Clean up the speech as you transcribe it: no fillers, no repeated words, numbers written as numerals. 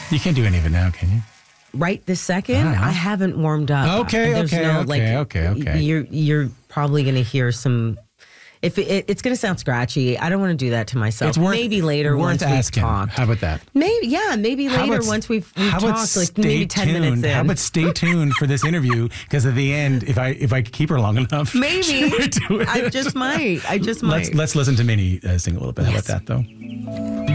You can't do any of it now, can you? Right this second, I haven't warmed up. Okay. You're probably going to hear some. If it's going to sound scratchy, I don't want to do that to myself. It's maybe later once we've talked. How about that? Maybe later once we've talked, like maybe 10 minutes in. How about stay tuned for this interview? Because at the end, if I keep her long enough, maybe I just might. Let's listen to Minnie sing a little bit. Yes. How about that though?